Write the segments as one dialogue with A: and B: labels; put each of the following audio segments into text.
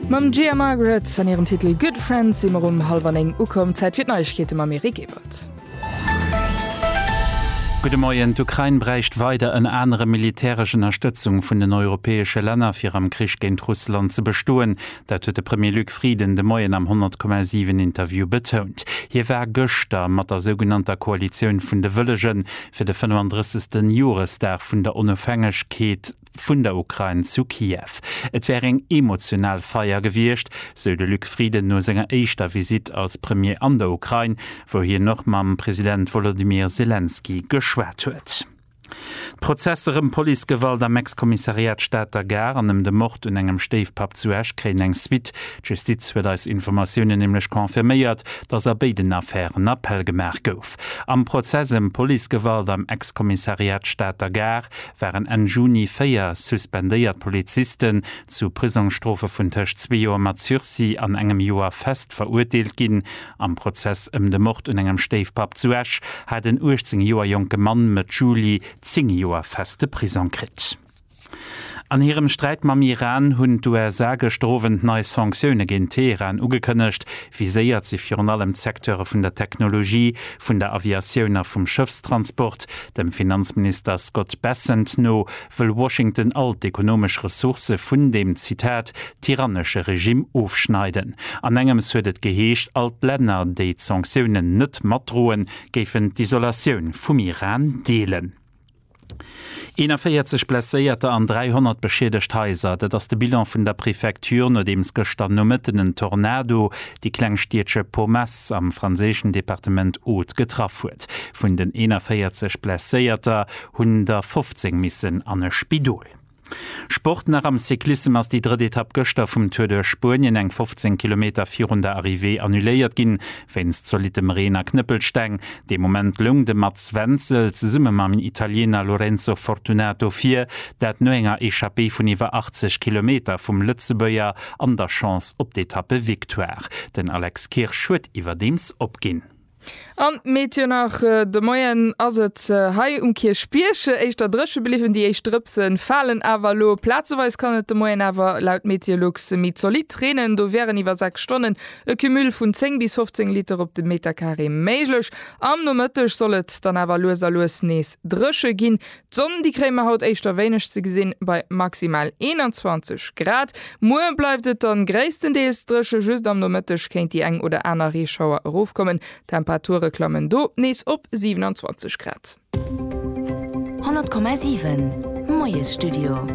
A: Mam Gia Margaret an ihrem Titel Good Friends immer halb ukom Zeit wird Neuigkeiten am Amerikebert.
B: Gute Morgen, die Ukraine bräuchte weiter eine andere militärische Unterstützung von den europäischen Ländern für am Krieg gegen Russland zu bestehen. Das hat der Premier Luc Frieden de Morgen am 100,7 Interview betont. Hier war gestern mit der sogenannten Koalition von den Willigen für den 35. Jahrestag von der Unabhängigkeit von der Ukraine zu Kiew. Et wäre eng emotional Feier gewircht, so de Luc Frieden nur seiner erster Visit als Premier an der Ukraine, wo hier noch mam Präsident Volodymyr Zelensky geschwärzt huet. Prozesser im Polizeigewalt am Ex-Kommissariat Stadter Gar an dem Mord und engem Stiefpap zu Esch kräen eng Swit. Justiz wird als Informationen nämlich konfirmiert, dass beiden Affären Appell gemerkt gouf. Am Prozess im Polizeigewalt am Ex-Kommissariat Stadter Gar waren en Juni 4 suspendiert Polizisten zu Prisonstrophe von Tisch 2 Jahren mit Sursis an engem Jahr fest verurteilt gin. Am Prozess dem Mord und engem Stiefpap zu Esch hat den 18 Jahre junge Mann mit Julie 10 Jahre feste Prison krit. An ihrem Streit mam Iran hunn USA gestrovent neue Sanktionen gegen Teheran ugekënnecht, viséiert sie für allem Sektoren vun der Technologie, vun der Aviation vum Schiffstransport. Dem Finanzminister Scott Bessent no will Washington alt ökonomisch Ressource vun dem Zitat tyrannische Regime aufschneiden. An engem huet geheescht alt Länder déi Sanktionen net matdroen géfen d'Isolation vum Iran deelen. 41 blesséierte an 300 beschädigt Häuser, dat ass de Bilan vun der Präfektur no dems gestern no mitten Tornado die Kklengstietsche Pommes am franzéschen Departement Haute getraf huet. Vun den 41 blesséierter 115 missen an e Spidol. Sport nach am Cyklisme ass die dritte Etappe gestern vom Tour de Spanien eng 15 Kilometer 400 Arrivé annuléiert ginn, wenns solitem Renner Knüppelsteng. De Moment lung de Mats Wenzel ze summe mam Italiener Lorenzo Fortunato 4, dat no enger Echappé vun iwwer 80 Kilometer vum Lützebøier an der Chance op d'Etappe Victoire. Den Alex Kirch huet iwwer dems opginn.
A: An Meteo nach de Moien ass et hai Kirchspiersche eich der Dresche beliefen die eich Strëpsen fallen awer lo Plazeweis kann et de Moien awer laut Meteorlux mit solid Tränen, do wären iwwer 6 Stunden e Kümül vun 10 bis 15 Liter op de Meterkarre méiglech. Am no mëttech sollet dann awer loser los nees Dresche ginn. Sonn die Krämer haut eichter wenigch ze gesinn bei maximal 21 Grad. Moen bleiftet dann gréistendeels Dresche just am no mëttech kenint die eng oder aner Reschauer rofkommen. Temperature klammen do nees op 27 Grad.
C: 100,7 Moyes Studio.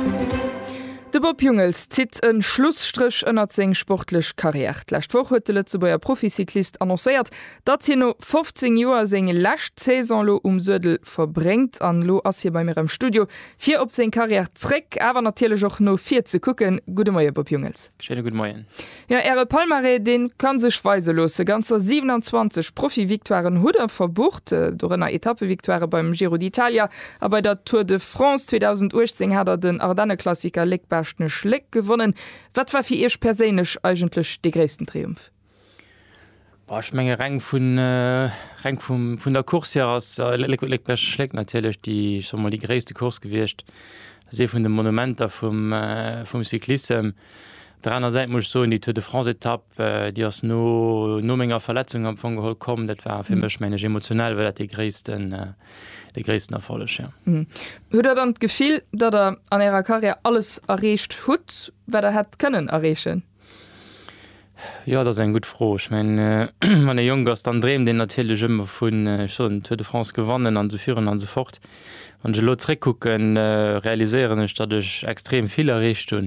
A: De Bob Jungels zit en Schlussstrich ënner seg sportlech Karriere. Lächt woch huet de Lützebuer Proficyklist annoncéiert, dat hi no 15 Joer senge lächt Saison lo Södel verbrengt an lo ass hier bei mir im Studio. Fir op seg Karriere zréck, awer natierlech och no 4 ze kucken. Gute Moie Bob Jungels.
D: Schöne guten Morgen.
A: Ja, Äre Palmaré den kann sech weiselose ganzer 27 Profi-Viktoiren huder verbucht, dorennner Etappe-Viktoire beim Giro d'Italia, a bei der Tour de France 2018 hat den Ardennes-Klassiker Legbar Schleck gewonnen. Wat war fir ech perélech eigentlich de gréessten Triumph?
D: Ich meine Rang vun der Kurs her ass Schleck natürlich die schon mal die gréste Kurs gewircht. Se vun de Monumenter vum Cyklisten. Der anderen Seite muss so in die Tour de France Etappe, die ass no méger Verletzung am von geholt kommen, dat war fir mech meine emotional, weil die gréessten erfollech. Ja.
A: Huet dann gefiel, dat an ihrer Karriere alles errecht hut, wer hat können errechen?
D: Ja, das ist ein gut froh. Ich meine, meine Jungers dann drehen den natürlich immer von schon Tour de France gewonnen an so führen und so fort. Und je lo zurückgucken, realisieren ich, dass ich extrem viel erreicht habe.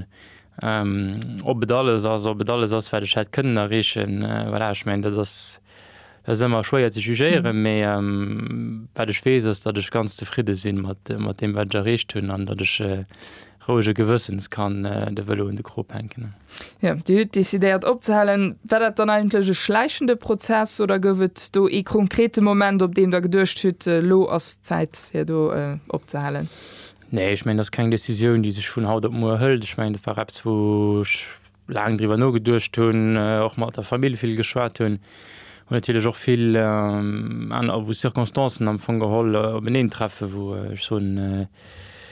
D: Ob alles fertig hat können erreichen, weil ich meine, das ist immer schwer zu jugieren, aber weil ich weiß, dass ich ganz zufrieden bin mit dem, was ich erreicht habe und dass ich ruhige Gewissens kann de Welle in de Gruppe hängen.
A: Ja, die hat dezidiert abzuhalen. War das dann eigentlich ein schleichender Prozess oder gibt du ein konkrete Moment, auf dem der gedurcht hat, lo als Zeit hier abzuhalen?
D: Nee, ich meine, das ist keine Decision, die sich von Haut auf Morgen hält. Ich meine, das war etwas, wo ich lange drüber noch gedurcht habe, auch mit der Familie viel geschwärzt habe. Und natürlich auch viel wo Circonstanzen am von geholt treffen, wo ich so ein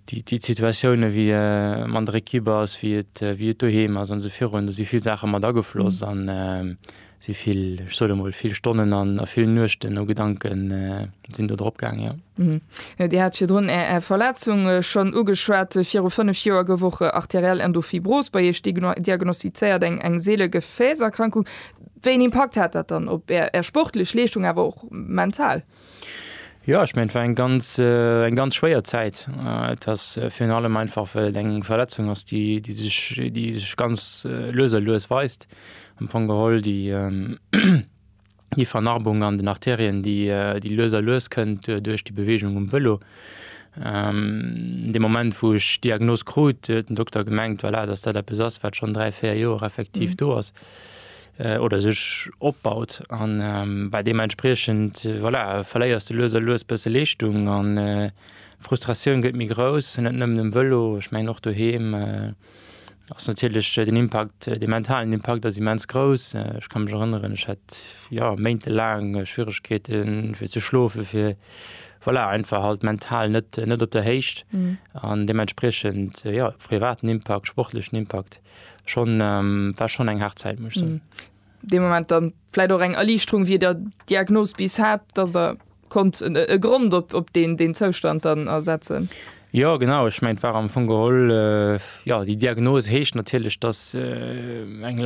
D: die Situationen wie man Kibers wie daheim also so viel Sachen man da gefloss an sie viel Stunden an viel Nürchten no Gedanken sind da dropgegangen ja.
A: Ja, die hat run Verletzung schon ugeschwert 4 gewoche arteriell Endofibrose bei ihr diagnostiziert eng Seelegefäßerkrankung. Wen Impact hat dat dann ob er sportlich Leistung aber auch mental?
D: Ja, ich mein, war ein ganz schwerer Zeit. Das für allem einfach eng Verletzung aus die sich ganz löserlos weist von Geholl die Vernarbung an den Arterien, die löser löst könnt durch die Bewegung Velo. In dem Moment wo ich Diagnos krut den Doktor gemengt, voilà, dass der besatz schon 3-4 Jahre effektiv durch oder sech opbaut an bei dementsprechend voilà, verléierst de loser los bese Lichtung an Frustrationun gëtt mir gross net nëmm dem Wëllo ich mein noch doheem ass natürlich den Impact den mentalen Impact as immens gross ich kann mich erinnern ich hat ja meinte lang Schwierigkeiten fir ze schlofe fir voilà, einfach halt mental net op der Hecht an dementsprechend ja privaten Impact sportlichen Impact schon war schon eng Hartzeit muss
A: dem Moment dann vielleicht auch eng Erlichtung wie der Diagnos bis hat dass er kommt Grund op den Zustand dann ersetzen.
D: Ja genau ich mein war am von Geholl ja die Diagnose hecht natürlich dass eng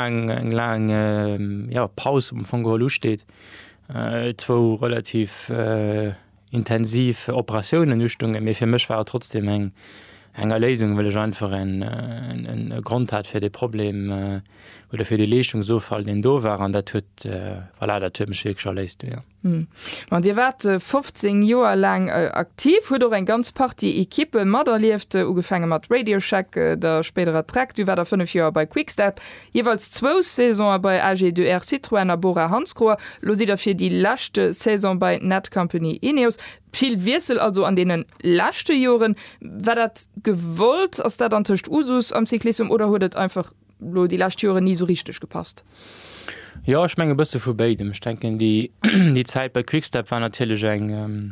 D: lang ja Pause von Geholl steht 2 relativ intensiv Operationen Nüchtungen mir für mich war trotzdem enger Lesung will ich einfach ein Grund hat für de Problem oder für die Lesung so fall den do waren der voilà, der leist ja.
A: Man Dir wart 15 Joer lang aktiv huet en ganz Party Ekippe Mader liefte ugefangen mat Radiocheck der späterer Track du war der 5 Joer bei Quickstep jeweils 2 Saison bei AG2R Citroën a Bora Hansgrohe lo si dafir die lachte Saison bei Net Company Ineos viel Wirsel also an denen lachte Joren war dat gewollt ass dat an töcht Usus am Cyklismus oder huet einfach lo die Lasttüre nie so richtig gepasst.
D: Ja ich menge bësse vu beidem ich denken die Zeit bei Quickstep war natürlich eng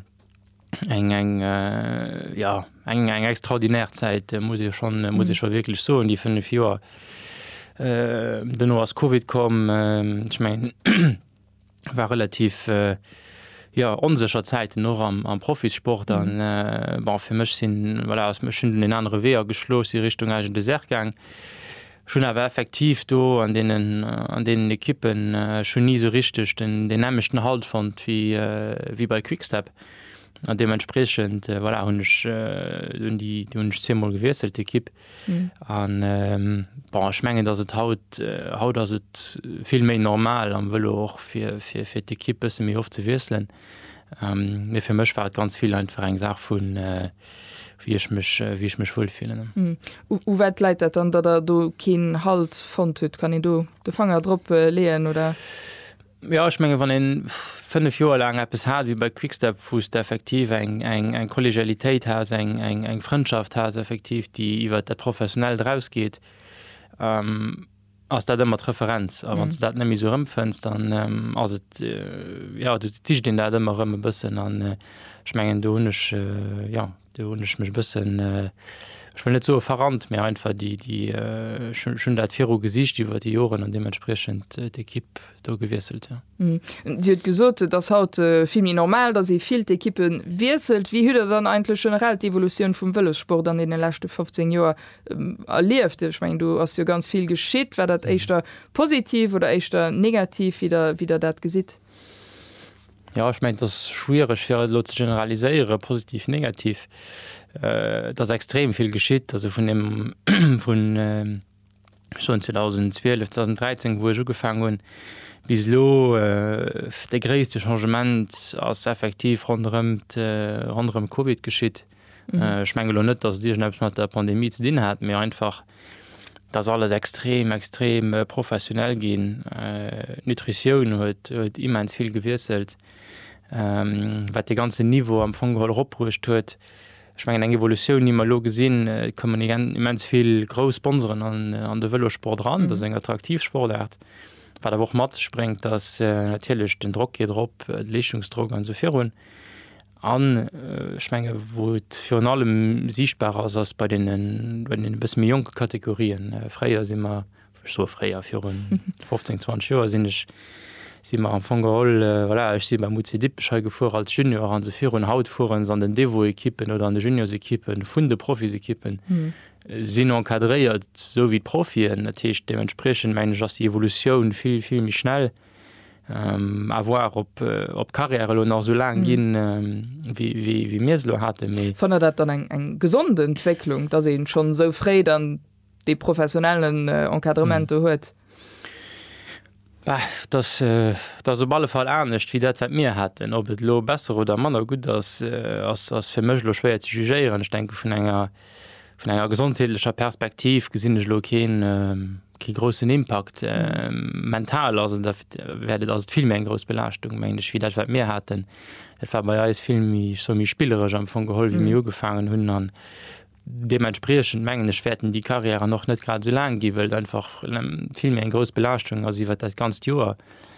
D: extraordinär Zeit muss ich schon wirklich so in die 5 Jahre den nur aus Covid kom ich mein war relativ unsicher Zeit noch am Profisport an war für mich sind weil aus den andere Wehr geschloss die Richtung de Sergang schon awer effektiv do an den Ekippen schon nie so richtig den nämlichchten Halt fand wie bei Quickstep an dementsprechend voilà, hunch die zweimal gewesselt Ekipp an schmengen dat het haut as het viel méi normal an will auch fir d'Ekippe se mir oft ze weselen mir fir mech war ganz viel einfach eng Sach vun wie ich mich wohlfühlen.
A: Weit leitet dann da du keinen Halt von tut kann du Fangerdroppe lehen oder
D: ja ich meine, wann den 5 Jahre lang etwas hat wie bei Quickstep fuß effektiv eng Kollegialität has eng Freundschaft has effektiv die iwwer der professionell draus geht aus der immer Referenz aber dat nämlich so rumfenst dann ja du tisch den da immer immer bisschen an schmengen donisch du hunch mech bëssen ich will net so verrannt mehr einfach die schon dat Firo gesicht iwwer die Joren an dementsprechend d'Ekipp do gewesselt ja.
A: Die huet gesot das haut vimi normal dat se viel Ekippen wieselt wie hüt dann eigentlich generell die Evolution vum Wëllesport an in den letzte 15 Joer erlieft ich mein, du hast ja ganz viel geschitt wer dat eichter positiv oder eichter negativ wieder dat gesit.
D: Ja ich mein das schwierig für lo zu generaliseiere positiv negativ das extrem viel geschieht also von schon 2012 2013 wo ich so gefangen bis lo der größte Changement als effektiv rundem Covid geschieht schmengel net dass die mit der Pandemie zu dienen hat mir einfach das alles extrem professionell gehen Nutrition huet immens viel gewirselt wat de ganze Niveau am Fongehol oprucht huet ich mein, eng Evolution immer lo gesinn kann man immens viel Gros Sponsoren an de Velosport ran das eng Attraktivsportart war der woch mat sprengt dass natürlich den Druck geht op Lichtungsdruck an so an schmenge wo für allem sichtbar als bei den bis mir junge Kategorien freier sind immer so freier für 15-20 Jahre sind ich si am Fogehol voilà, ich si beim MCD-Bescheid vor als Junior an se vir Haut voren an den Devo-Ekippen oder an de Juniorsekippen vun de Profisekippen sinn enkadréiert so wie Profien Datcht dementprechen meine just die Evolution viel mich schnell avoir op Karriere lo nach so lang ginn wie mirslo hatte
A: fan dat dann eng gesonde Entwicklung da se schon so frei an de professionellen Enkadremente huet.
D: Das op alle Fall ernstcht wie dat mir hat ob het lo besser oder man gut as fir Mlo schwer zu jugéieren ich denke vun enger gesundheitlicher Perspektiv gesinnch lo ki großen Impact mental also werdet as viel mehr en gros Belastung mench wie dat mir hat war bei film so mi spielerisch am vu gehol wie mir gefangen hunn an dementsprechend Mengen werden die Karriere noch nicht gerade so lang gewählt einfach viel mehr en groß Belastung als sie wird das ganz Jahr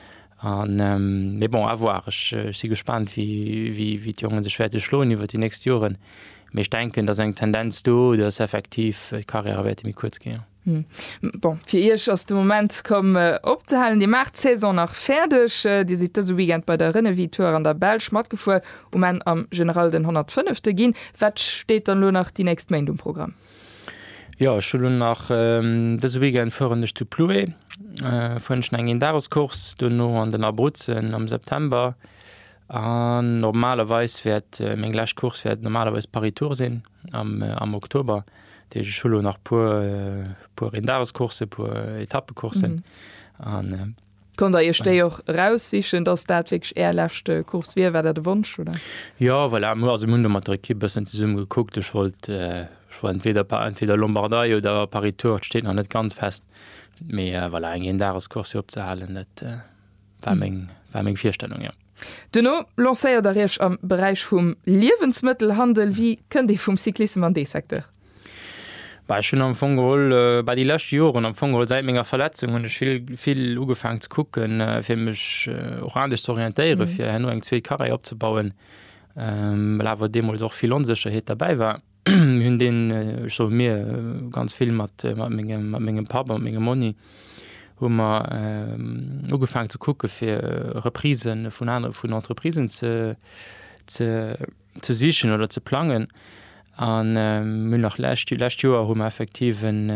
D: bon avoir ich sie gespannt wie die jungen sich schwer schlohn über die nächsten Jahren ich denken dass eng Tendenz du das effektiv Karriere werde mir kurz gehen.
A: Bon, fir Ich aus dem Moment kom opzehalen die Marktsaison nach fertig die sich das weekend bei der Rennevitur an der Bel schmat gefu en am General den 105 gin wat steht dann nur nach die nächst Main im Programm
D: ja schon nach das weekend vornech zu Ploe vu eng Dareskurs du no an den Abruzzen am September an normalerweis werd Menggleichkurs werd normalerweise Paritur sinn am Oktober Schule nach pur Dareskurse pur Etappekursen
A: Kon ihr ste auch raus dass datweg erlächte Kurs wie wer der Wunsch oder
D: ja weil Mundmatrikippe sind summe geguckt ich wollte entweder Lombardei oder Paritur steht noch net ganz fest weil eng Dareskurs opzehalen net war Vierstellung ja.
A: Duno lacéier derch am Bereich vum Liwensmittelhandel wie könnt ich vum Cyklisme an de Sektor
D: schon am Fogehol bei die lacht Joren am Fogehol seit méger Verletzung und ich viel ugefangen zu gucken fir mech orange zu orientéiere fir nur eng 2 Karre abzubauen lawer dem auch viel unsicherheet dabei war hunn den so mir ganz viel mat mengegem Papa mengegem Moni hummer ugefangen zu gucke fir Reprisen vun Entreprisen ze sichen oder ze planen an mün nach lächt Joer hum effektiven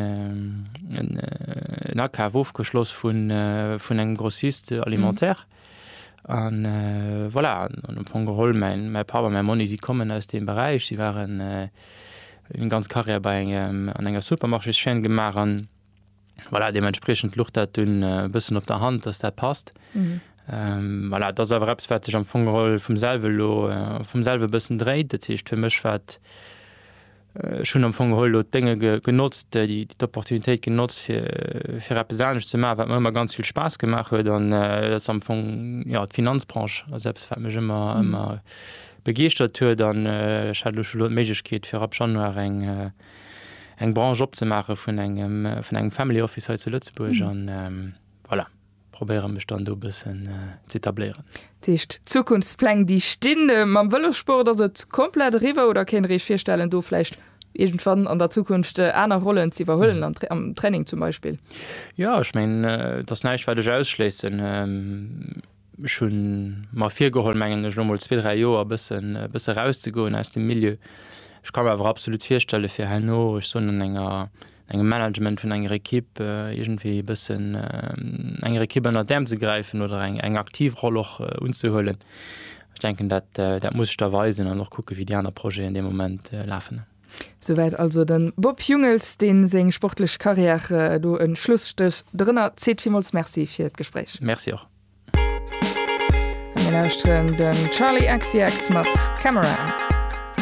D: Wurf geschloss vun eng Grossiste alimentär an voilà an vu geholl mein Papa mein Moni sie kommen aus dem Bereich sie waren in ganz Karriere bei engem an enger Supermarcheschen gemar an voilà dementsprechend lucht dat dun bisssen op der Hand dass der passt voilà das awer repsfertig am Fogeholl vom selve bisssen dréit dat hicht fir mech wat schon am Fogeholl Dinge genutzt die Opportunitéit genutzt fir Repesage zu machen wat immer ganz viel Spaß gemacht huet dann am ja Finanzbranche selbst mech immer begeert hue dann Meket fir ab schon eng Branche opzemache vun engem Family Office zu Lützeburg an voilà probieren bestand du bisssen zu etablieren.
A: Dicht Zukunftsplan die Stinde man Wëllesport dat het komplett River oder ken Rech firstellen du flecht irgendwann an der Zukunft einer Rollen sie verhullen am Training zum Beispiel.
D: Ja ich mein das neich werde ausschleessen schon mal 4 Geholmengen 2-3 Joer bis rauszugoen aus dem Milieu. Ich kann aber absolut vierstelle fir Hanno ich so engem Management vun enger Kipp irgendwie bis engere Kippen nach dem ze greifen oder eng Aktivrollloch unzuhhullen. Ich denke dat muss ich da weisen an noch gucke wie die anderen Projekt in dem Moment laufen.
A: Soweit also den Bob Jungels den seg sportlech Karriere du en Schlussstöch drinnner vielmals Merci fir d Gespräch.
D: Merci auch.
A: Den Charlie XCX mat Cameron.